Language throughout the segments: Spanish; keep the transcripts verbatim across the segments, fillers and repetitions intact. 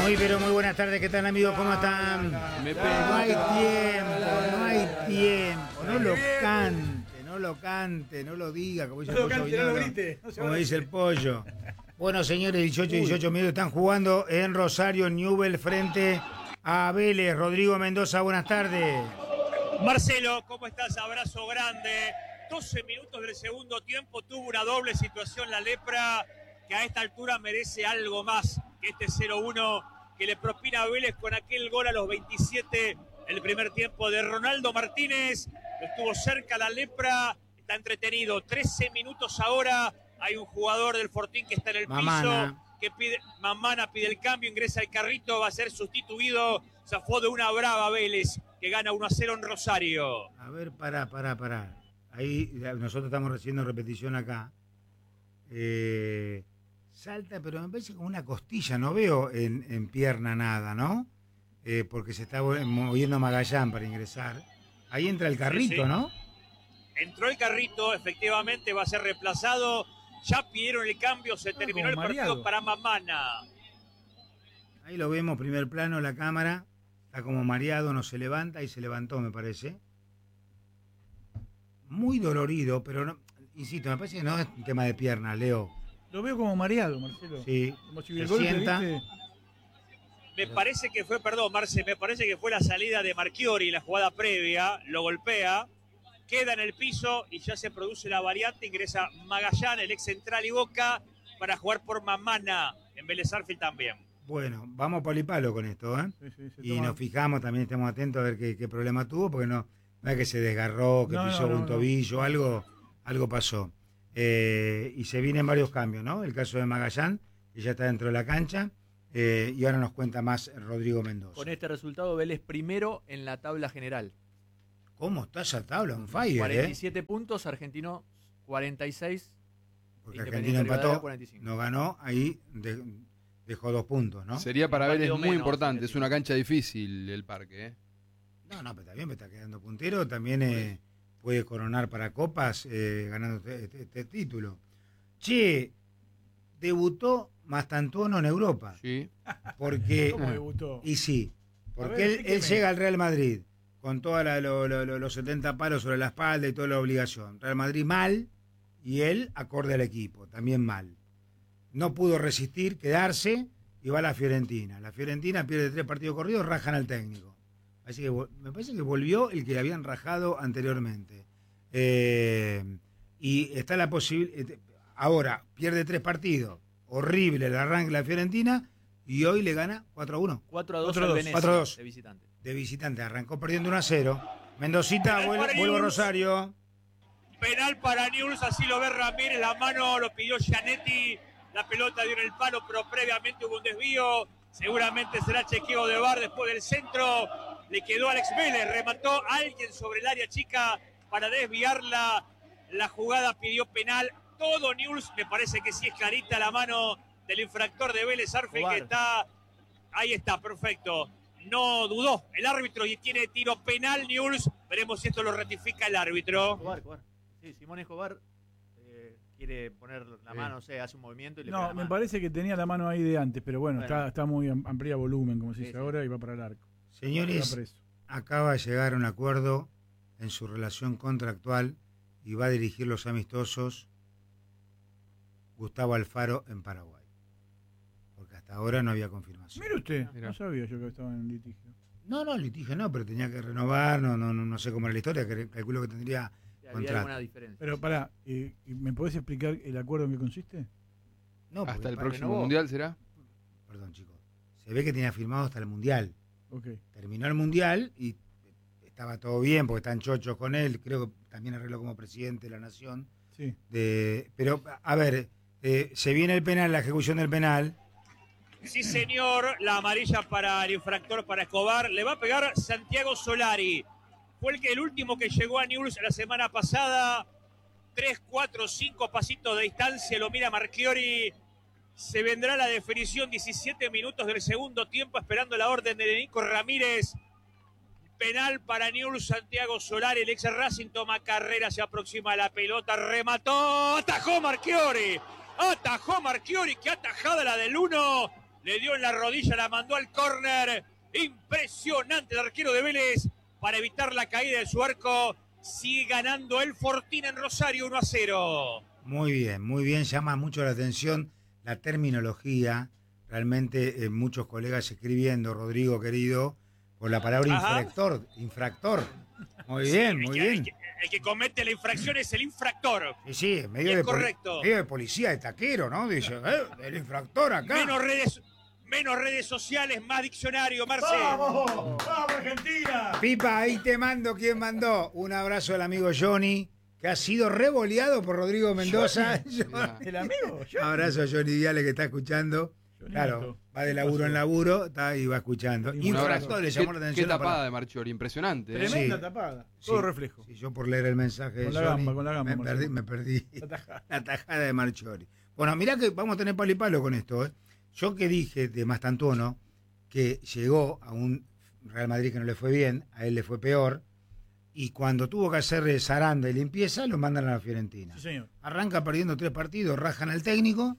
Muy, pero muy buenas tardes, ¿qué tal amigos? ¿Cómo están? No hay tiempo, no hay tiempo, no lo cante, no lo cante, no lo diga, como dice el pollo Viñolo, como dice el pollo. Bueno, señores, dieciocho, dieciocho minutos, están jugando en Rosario Newell's frente a Vélez. Rodrigo Mendoza, buenas tardes. Marcelo, ¿cómo estás? Abrazo grande. doce minutos del segundo tiempo, tuvo una doble situación la Lepra, que a esta altura merece algo más que este cero uno que le propina a Vélez con aquel gol a los veintisiete, el primer tiempo de Ronaldo Martínez. Estuvo cerca la Lepra, está entretenido. trece minutos ahora, hay un jugador del Fortín que está en el Mamana. piso, que pide, Mamana pide el cambio, ingresa al carrito, va a ser sustituido. Se fue de una brava Vélez, que gana uno a cero en Rosario. A ver, pará, pará, pará. Ahí nosotros estamos haciendo repetición acá. Eh, salta, pero me parece como una costilla, no veo en, en pierna nada, ¿no? Eh, porque se está moviendo Magallán para ingresar. Ahí entra el carrito, sí, sí. ¿No? Entró el carrito, efectivamente va a ser reemplazado. Ya pidieron el cambio, se ah, terminó el mareado. Partido para Mamana. Ahí lo vemos, primer plano, la cámara. Está como mareado, no se levanta y se levantó, me parece. Muy dolorido, pero no, insisto, me parece que no es un tema de pierna, Leo. Lo veo como mareado, Marcelo. Sí, como si se el golpe, sienta. ¿viste? Me parece que fue, perdón, Marce, me parece que fue la salida de Marchiori, la jugada previa, lo golpea, queda en el piso y ya se produce la variante, ingresa Magallán, el ex central y Boca, para jugar por Mamana, en Vélez Arfield también. Bueno, vamos palo y palo con esto, ¿eh? Sí, sí, y toma. Nos fijamos, también estamos atentos a ver qué, qué problema tuvo, porque no, no es que se desgarró, que no, pisó no, no, un tobillo, no. algo, algo pasó. Eh, y se vienen varios cambios, ¿no? El caso de Magallán, que ya está dentro de la cancha, eh, y ahora nos cuenta más Rodrigo Mendoza. Con este resultado, Vélez primero en la tabla general. ¿Cómo está esa tabla? On fire, cuarenta y siete eh? puntos, Argentino cuarenta y seis. Porque Argentino empató, no ganó, ahí de, dejó dos puntos, ¿no? Sería para Vélez muy menos, importante, es una cancha difícil el Parque, ¿eh? No, no, pero está bien, me está quedando puntero, también eh, puede coronar para Copas eh, ganando este, este, este título. Che, debutó Mastantuono en Europa. Sí. Porque, ¿Cómo debutó? Y sí, porque ver, él, él llega al Real Madrid con todos lo, lo, lo, los setenta palos sobre la espalda y toda la obligación. Real Madrid mal y él acorde al equipo, también mal. No pudo resistir, quedarse y va a la Fiorentina. La Fiorentina pierde tres partidos corridos, rajan al técnico. Así que me parece que volvió el que le habían rajado anteriormente. Eh, y está la posibilidad. Ahora pierde tres partidos. Horrible el arranque de la Fiorentina. Y hoy le gana cuatro a uno. cuatro a dos cuatro a al dos. Venecia, cuatro a dos. de visitante. De visitante. Arrancó perdiendo uno a cero. Mendocita, vuelve, vuelve a Rosario. Penal para Newell's, así lo ve Ramírez, la mano lo pidió Gianetti. La pelota dio en el palo, pero previamente hubo un desvío. Seguramente será chequeo de V A R después del centro. Le quedó Alex Vélez, remató a alguien sobre el área chica para desviarla. La jugada pidió penal. Todo Newell's, me parece que sí es clarita la mano del infractor de Vélez Arfield, que está... Ahí está, perfecto. No dudó el árbitro y tiene tiro penal Newell's. Veremos si esto lo ratifica el árbitro. Escobar, Escobar. Sí, Simón Escobar eh, quiere poner la mano, o sea, hace un movimiento y le No, pega la me mano. parece que tenía la mano ahí de antes, pero bueno, Bueno. Está, está muy am- amplía volumen, como se Sí, dice sí. ahora, y va para el arco. Está Señores, preso. acaba de llegar a un acuerdo en su relación contractual y va a dirigir los amistosos Gustavo Alfaro en Paraguay. Porque hasta ahora no había confirmación. Mire usted, Mirá. no sabía yo que estaba en litigio. No, no, litigio no, pero tenía que renovar, no, no, no, no sé cómo era la historia, que calculo que tendría Había contrato. alguna diferencia. Pero pará, eh, ¿me podés explicar el acuerdo en qué consiste? No, porque Hasta el pa- próximo renovó. Mundial será. Perdón, chicos. Se ve que tenía firmado hasta el Mundial. Ok. Terminó el Mundial y estaba todo bien porque están chochos con él. Creo que también arregló como presidente de la Nación. Sí. De, pero, a ver, eh, se viene el penal, la ejecución del penal. Sí, señor, la amarilla para el infractor, para Escobar. Le va a pegar Santiago Solari. Fue el, que, el último que llegó a Newell's la semana pasada. Tres, cuatro, cinco pasitos de distancia. Lo mira Marchiori. Se vendrá la definición. diecisiete minutos del segundo tiempo, esperando la orden de Nico Ramírez. Penal para Newell's, Santiago Solari. El ex Racing toma carrera, se aproxima a la pelota. Remató. Atajó Marchiori. Atajó Marchiori. Qué atajada la del uno. le dio en la rodilla, la mandó al córner. Impresionante el arquero de Vélez para evitar la caída de su arco. Sigue ganando el Fortín en Rosario uno a cero. Muy bien, muy bien, llama mucho la atención la terminología. Realmente eh, muchos colegas escribiendo, Rodrigo querido, por la palabra Ajá. infractor. Infractor. Muy bien, El muy que- bien. El que, el que comete la infracción es el infractor. Sí, sí, medio Y es de, poli- correcto. medio de policía, de taquero, ¿no? Dice, eh, el infractor acá. Menos redes, menos redes sociales, más diccionario, Marce. ¡Vamos! ¡Vamos, Argentina! Pipa, ahí te mando quién mandó. Un abrazo al amigo Johnny, que ha sido revoleado por Rodrigo Mendoza. Mirá. ¿El amigo? Yo. Abrazo a Johnny Viale que está escuchando. Johnny Claro, Neto. va de ¿Qué laburo pasó? en laburo está, y va escuchando. Un Un abrazo. Infractor, le llamó la ¿Qué, atención. qué la tapada palabra. de Marchiori, impresionante. ¿eh? Tremenda Sí. tapada. Sí. Todo reflejo. Sí, yo por leer el mensaje Con de la Johnny, gamba, con la gamba, me Marcelo. perdí, me perdí La tajada. la tajada de Marchiori. Bueno, mirá que vamos a tener palo y palo con esto. ¿eh? Yo que dije de Mastantuono que llegó a un Real Madrid que no le fue bien, a él le fue peor, y cuando tuvo que hacer zaranda y limpieza, lo mandan a la Fiorentina. Sí, señor. Arranca perdiendo tres partidos, rajan al técnico,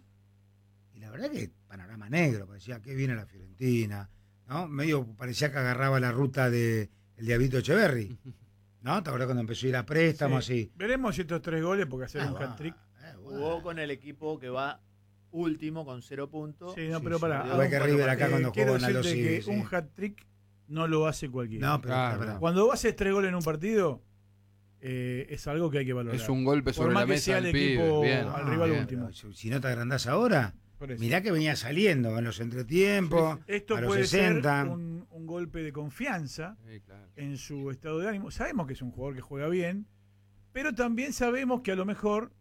y la verdad que panorama negro, parecía que viene la Fiorentina, ¿no? Medio parecía que agarraba la ruta de el Diablito Echeverry, ¿no? ¿Te acordás cuando empezó a ir a préstamos Sí. así? Veremos si estos tres goles, porque hacer Ah, un va, hat-trick. eh, Jugó bueno. con el equipo que va último con cero puntos. Sí, no, Sí, pero sí, para. igual que River acá cuando quiero jugó en Aldo decirte que Civi, sí. un hat-trick no lo hace cualquiera. No, pero, Claro. pero- Cuando haces tres goles en un partido, eh, es algo que hay que valorar. Es un golpe Por sobre más la que mesa sea del el pibe. equipo Bien. al Ah, rival bien, último. pero si no te agrandás ahora, Por eso. mirá que venía saliendo en los entretiempos, Esto a los puede sesenta. ser un, un golpe de confianza Sí, claro. en su estado de ánimo. Sabemos que es un jugador que juega bien, pero también sabemos que a lo mejor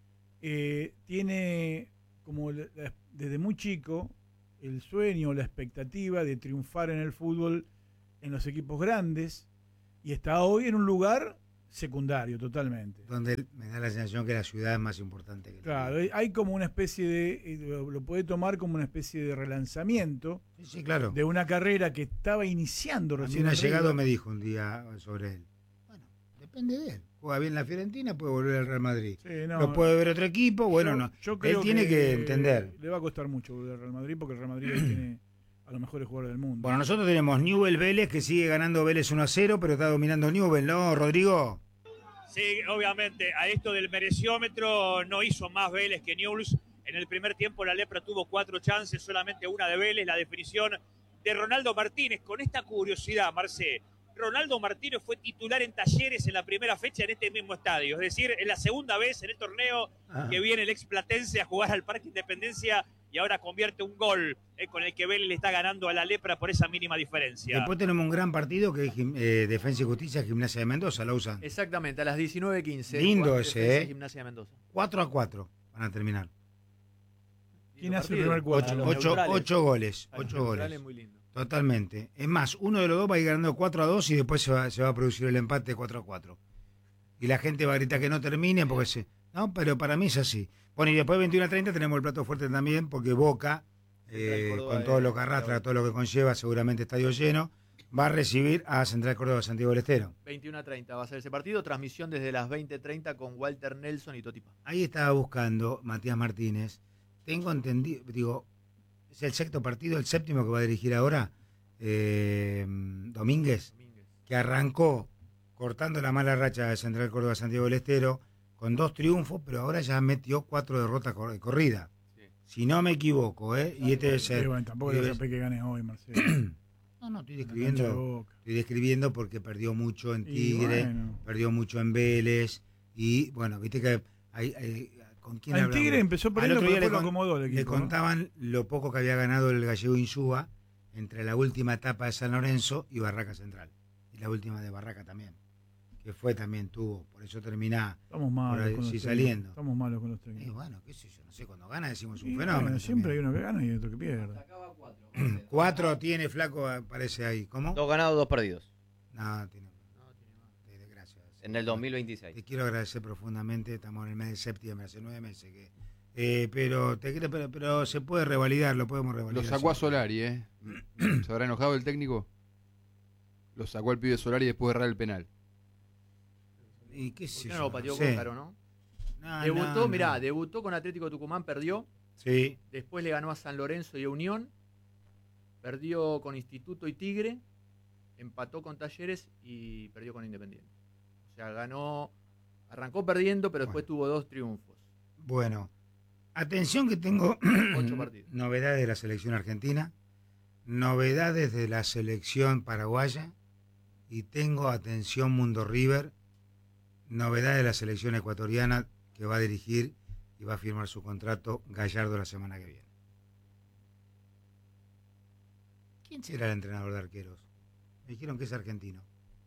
eh, tiene como la- la- desde muy chico el sueño, la expectativa de triunfar en el fútbol en los equipos grandes y está hoy en un lugar secundario totalmente. Donde él- me da la sensación que la ciudad es más importante que el Claro, equipo. hay- hay como una especie de, eh, lo lo puede tomar como una especie de relanzamiento Sí, sí, claro. de una carrera que estaba iniciando A mí recién. un en llegado River. me dijo un día sobre él. Bueno, depende de él. Juega bien la Fiorentina, puede volver al Real Madrid. Sí, no, Lo puede ver otro equipo, bueno, yo- no. yo Él creo tiene que entender. Le va a costar mucho volver al Real Madrid porque el Real Madrid hoy tiene a los mejores jugadores del mundo. Bueno, nosotros tenemos Newell Vélez, que sigue ganando Vélez uno a cero, pero está dominando Newell, ¿no, Rodrigo? Sí, obviamente, a esto del mereciómetro no hizo más Vélez que Newell's. En el primer tiempo la Lepra tuvo cuatro chances, solamente una de Vélez, la definición de Ronaldo Martínez. Con esta curiosidad, Marce, Ronaldo Martínez fue titular en Talleres en la primera fecha en este mismo estadio. Es decir, es la segunda vez en el torneo Ah. que viene el ex Platense a jugar al Parque Independencia y ahora convierte un gol eh, con el que Vélez le está ganando a la Lepra por esa mínima diferencia. Después tenemos un gran partido que es Gim- eh, Defensa y Justicia, Gimnasia de Mendoza, la usan. Exactamente, a las diecinueve quince. Lindo Juan ese, Defensa ¿eh? y Gimnasia de Mendoza. cuatro a cuatro van a terminar. ¿Quién Lindo hace el partido. primer cuatro? Para los Ocho, neutrales. ocho goles, Para los ocho neutrales, goles. muy lindo. Totalmente. Es más, uno de los dos va a ir ganando cuatro a dos y después se va, se va a producir el empate cuatro a cuatro. Y la gente va a gritar que no termine porque se... No, pero para mí es así. Bueno, y después veintiuno a treinta tenemos el plato fuerte también porque Boca, eh, Córdoba con de- todo lo que arrastra, de- todo lo que conlleva, seguramente estadio lleno, va a recibir a Central Córdoba Santiago del Estero. veintiuno a treinta va a ser ese partido. Transmisión desde las veinte treinta con Walter Nelson y Totipa. Ahí estaba buscando Matías Martínez. Tengo entendido, digo, es el sexto partido, el séptimo que va a dirigir ahora eh, Domínguez, Domínguez. que arrancó cortando la mala racha de Central Córdoba Santiago del Estero con dos triunfos, pero ahora ya metió cuatro derrotas cor- de corrida. Sí. Si no me equivoco, ¿eh? Y este debe Sí, ser. bueno, tampoco y le debe- hace que gane hoy, Marcelo. No, no, estoy La cancha de describiendo, Boca. estoy describiendo porque perdió mucho en Y Tigre, bueno. perdió mucho en Vélez, y bueno, viste que hay, hay- ¿con quién En hablamos? Tigre empezó Al perdiendo, otro pero día después lo con- acomodó el Le equipo. ¿no? contaban lo poco que había ganado el gallego Insúa entre la última etapa de San Lorenzo y Barraca Central. Y la última de Barraca también. Que fue también, tuvo. Por eso termina. Estamos malos ahí, con los sí, técnicos. saliendo. Estamos malos con los Y técnicos. bueno, qué sé yo, no sé, cuando gana decimos un Y fenómeno. bueno, siempre hay también. uno que gana y otro que pierde. Cuatro tiene Flaco, aparece ahí. ¿Cómo? Dos ganados, dos perdidos. No, tiene. No, tiene más. tiene- Gracias. En el dos mil veintiséis. Te quiero agradecer profundamente. Estamos en el mes de septiembre, hace nueve meses que. eh, pero, te, quiero- pero, pero se puede revalidar, lo podemos revalidar. Lo sacó a sí. Solari, ¿eh? ¿Se habrá enojado el técnico? Lo sacó al pibe Solari después de errar el penal. Y qué ¿Por sé qué yo, no lo pateó sé. Cócaro, no? No, Debutó, no, mirá, no. debutó con Atlético Tucumán, perdió. Sí. Después le ganó a San Lorenzo y a Unión. perdió con Instituto y Tigre, empató con Talleres y perdió con Independiente. O sea, ganó, arrancó perdiendo, pero después Bueno. tuvo dos triunfos. Bueno, atención que tengo Ocho partidos. novedades de la selección argentina, novedades de la selección paraguaya y tengo, atención Mundo River, novedades de la selección ecuatoriana que va a dirigir y va a firmar su contrato Gallardo la semana que viene. ¿Quién será el entrenador de arqueros? Me dijeron que es argentino.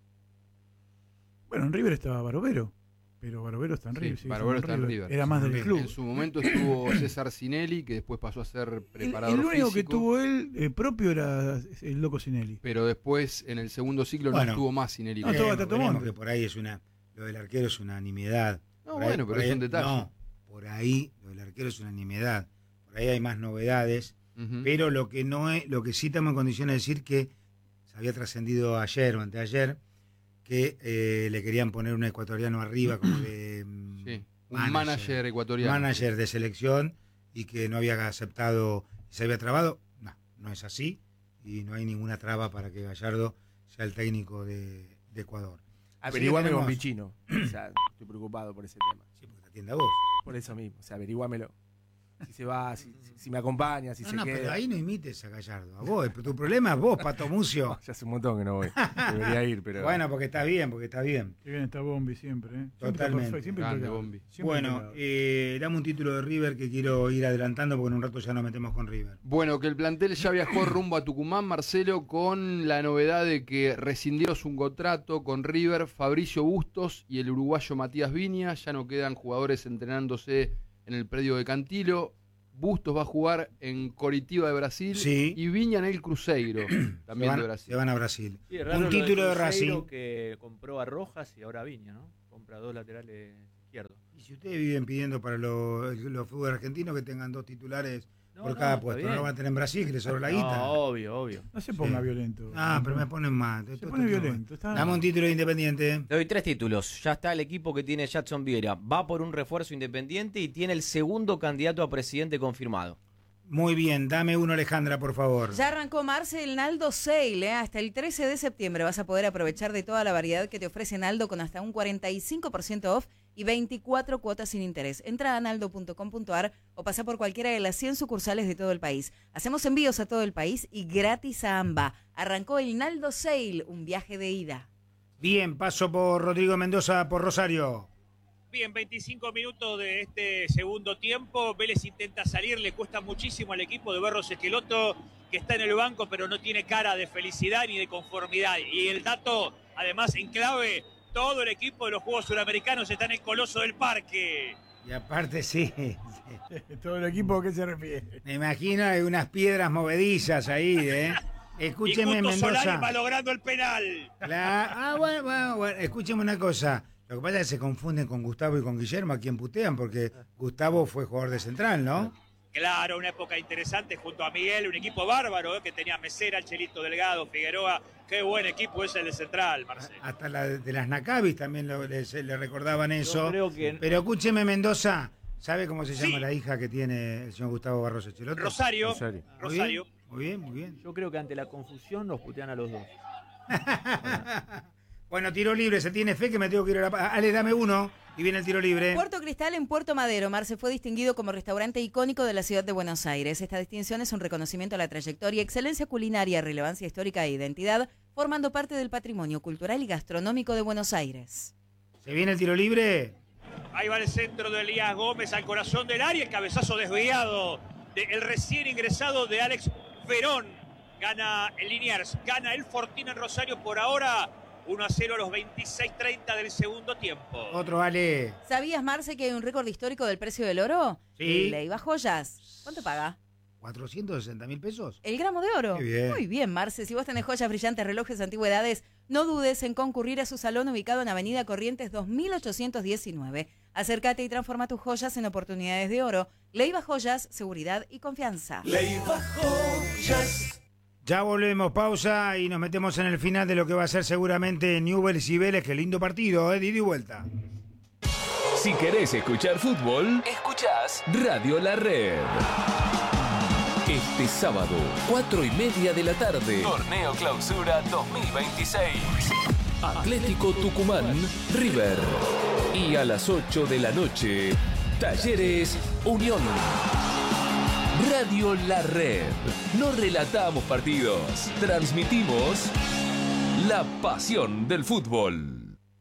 Bueno, en River estaba Barovero, pero Barovero está en Sí, River. sigue Barovero estando está en River. Era más del Bien. club. En su momento estuvo César Cinelli, que después pasó a ser El, preparador el único que físico, tuvo él eh, propio era el Loco Sinelli. pero después en el segundo ciclo Bueno. no estuvo más Cinelli. No, con él. todo Veremos, Tato veremos, Monte. que por ahí es una, lo del arquero es una nimiedad. No, Por ahí- bueno, por pero es ahí- un detalle. No, por ahí lo del arquero es una nimiedad. Por ahí hay más novedades. Ujú. Pero lo que no es, lo que sí estamos en condiciones de decir que se había trascendido ayer o anteayer que eh, le querían poner un ecuatoriano arriba como de mm, Sí, un manager, ecuatoriano. manager de selección y que no había aceptado y se había trabado. No, no es así y no hay ninguna traba para que Gallardo sea el técnico de, de Ecuador. Así que Averiguámelo con tenemos- Pichino. O sea, estoy preocupado por ese tema. Sí, porque te atiende a vos. Por eso mismo. O sea, averiguámelo. Si se va, si, si- si me acompaña, si No, se no, queda. pero ahí no imites a Gallardo. A vos, tu problema es vos, Pato Mucio. Ya hace un montón que no voy. Debería ir, pero. Bueno, porque está bien, porque está bien. Qué bien está Bombi siempre. ¿eh? Siempre está Totalmente. perfecto, siempre Grande, impecable. Bombi. Siempre Bueno, impecable. eh, dame un título de River que quiero ir adelantando porque en un rato ya nos metemos con River. Bueno, que el plantel ya viajó rumbo a Tucumán, Marcelo, con la novedad de que rescindieron su contrato con River, Fabricio Bustos y el uruguayo Matías Viña. Ya no quedan jugadores entrenándose en el predio de Cantilo. Bustos va a jugar en Coritiba de Brasil Sí. y Viña en el Cruzeiro, Se también van, de se Brasil. van a Brasil. Sí, es raro Un lo del título de Cruzeiro Racing. que compró a Rojas y ahora a Viña, ¿no? Compra dos laterales izquierdos. Y si ustedes viven pidiendo para los, los fútbol argentinos que tengan dos titulares No, por no, cada está puesto, bien. no lo van a tener en Brasil, que les sobra la guita. No, obvio, obvio. No se ponga Sí. violento. Ah, pero me ponen mal. Se Esto- pone esto- violento. Está... Dame un título de Independiente. Le doy tres títulos. Ya está el equipo que tiene Jackson Vieira. Va por un refuerzo independiente y tiene el segundo candidato a presidente confirmado. Muy bien, dame uno, Alejandra, por favor. Ya arrancó Marce el Naldo Sale, ¿eh? Hasta el trece de septiembre vas a poder aprovechar de toda la variedad que te ofrece Naldo con hasta un cuarenta y cinco por ciento off y veinticuatro cuotas sin interés. Entra a naldo punto com punto a r o pasa por cualquiera de las cien sucursales de todo el país. Hacemos envíos a todo el país y gratis a AMBA. Arrancó el Naldo Sale, un viaje de ida. Bien, paso por Rodrigo Mendoza, por Rosario. Bien, veinticinco minutos de este segundo tiempo. Vélez intenta salir, le cuesta muchísimo al equipo de Berros Esqueloto, que está en el banco, pero no tiene cara de felicidad ni de conformidad. Y el dato, además, en clave, todo el equipo de los Juegos Suramericanos está en el Coloso del Parque. Y aparte, sí, sí. Todo el equipo, ¿a qué se refiere? Me imagino hay unas piedras movedizas ahí, ¿eh? Escúcheme, y justo Solari Mendoza. malogrando el penal. Claro. Ah, bueno, bueno, bueno, escúcheme una cosa. Lo que pasa es que se confunden con Gustavo y con Guillermo, a quien putean, porque Gustavo fue jugador de central, ¿no? Claro, una época interesante junto a Miguel, un equipo bárbaro, ¿eh? Que tenía Mesera, Chelito Delgado, Figueroa. Qué buen equipo es el de Central, Marcelo. Hasta la de las Nacabis también lo- le, se- le recordaban eso. Yo creo que Pero escúcheme, Mendoza, ¿sabe cómo se llama Sí. la hija que tiene el señor Gustavo Barros Echeloto? Rosario, Rosario. Muy Rosario. bien, muy bien, muy bien. yo creo que ante la confusión los putean a los dos. Bueno, tiro libre, se tiene fe que me tengo que ir a la... pa- Ale, dame uno y viene el tiro libre. Puerto Cristal en Puerto Madero. Marce fue distinguido como restaurante icónico de la ciudad de Buenos Aires. Esta distinción es un reconocimiento a la trayectoria, excelencia culinaria, relevancia histórica e identidad, formando parte del patrimonio cultural y gastronómico de Buenos Aires. ¿Se viene el tiro libre? Ahí va el centro de Elías Gómez al corazón del área, el cabezazo desviado del recién ingresado de Alex Verón. Gana el Liniers, gana el Fortín en Rosario por ahora. uno a cero a los veintiséis treinta del segundo tiempo. Otro, Ale. ¿Sabías, Marce, que hay un récord histórico del precio del oro? Sí. Leiva Joyas. ¿Cuánto paga? ¿cuatrocientos sesenta mil pesos? El gramo de oro. Qué bien. Muy bien, Marce. Si vos tenés joyas brillantes, relojes, antigüedades, no dudes en concurrir a su salón ubicado en Avenida Corrientes dos mil ochocientos diecinueve. Acércate y transforma tus joyas en oportunidades de oro. Leiva Joyas, seguridad y confianza. Ya volvemos, pausa y nos metemos en el final de lo que va a ser seguramente Newell's y Vélez. Qué lindo partido, ¿eh? De ida y vuelta. Si querés escuchar fútbol, escuchás Radio La Red. Este sábado, cuatro y media de la tarde. Torneo Clausura dos mil veintiséis. Atlético Tucumán, River. Y a las ocho de la noche, Talleres Unión. Radio La Red. No relatamos partidos, transmitimos la pasión del fútbol.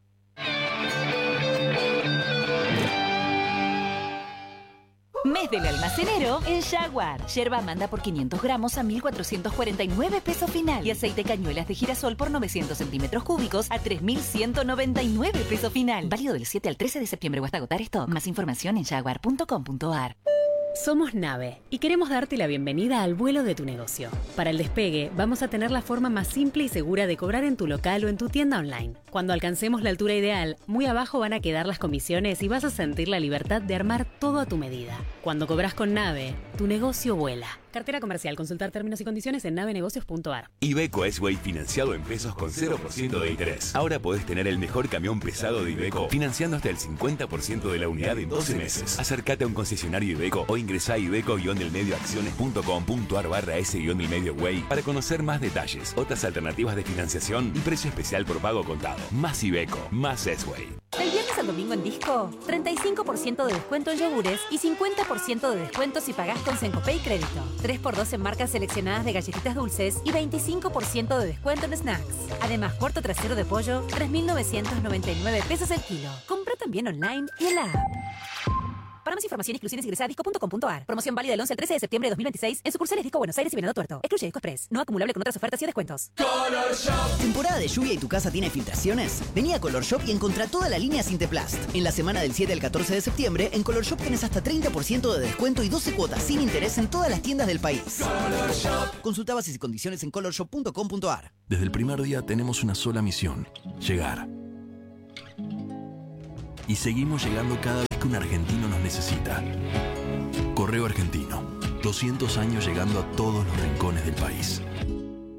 Mes del almacenero en Jaguar. Yerba manda por quinientos gramos a mil cuatrocientos cuarenta y nueve pesos final. Y aceite cañuelas de girasol por novecientos centímetros cúbicos a tres mil ciento noventa y nueve pesos final. Válido del siete al trece de septiembre o hasta agotar stock. Más información en jaguar punto com punto a r. Somos Nave y queremos darte la bienvenida al vuelo de tu negocio. Para el despegue, vamos a tener la forma más simple y segura de cobrar en tu local o en tu tienda online. Cuando alcancemos la altura ideal, muy abajo van a quedar las comisiones y vas a sentir la libertad de armar todo a tu medida. Cuando cobras con Nave, tu negocio vuela. Cartera comercial. Consultar términos y condiciones en navenegocios punto a r. Iveco S-Way financiado en pesos con cero por ciento de interés. Ahora podés tener el mejor camión pesado de Iveco financiando hasta el cincuenta por ciento de la unidad en doce meses. Acércate a un concesionario Iveco o ingresá a iveco-delmedioacciones punto com punto a r barra s-delmedioway para conocer más detalles, otras alternativas de financiación y precio especial por pago contado. Más Iveco, más S-Way. Del viernes al domingo en Disco, treinta y cinco por ciento de descuento en yogures y cincuenta por ciento de descuento si pagás con Sencopay Crédito. tres por dos en marcas seleccionadas de galletitas dulces y veinticinco por ciento de descuento en snacks. Además, cuarto trasero de pollo, tres mil novecientos noventa y nueve pesos el kilo. Compra también online y en la app. Para más información y exclusiones ingresa a disco punto com punto a r. Promoción válida del once al trece de septiembre de dos mil veintiséis en sucursales Disco Buenos Aires y Venado Tuerto. Excluye Disco Express. No acumulable con otras ofertas y descuentos. Color Shop. ¿Temporada de lluvia y tu casa tiene filtraciones? Vení a Color Shop y encontrá toda la línea Sinteplast. En la semana del siete al catorce de septiembre, en Color Shop tenés hasta treinta por ciento de descuento y doce cuotas sin interés en todas las tiendas del país. Color Shop. Consulta bases y condiciones en color shop punto com punto a r. Desde el primer día tenemos una sola misión: llegar. Y seguimos llegando cada vez que un argentino nos necesita. Correo Argentino, doscientos años llegando a todos los rincones del país.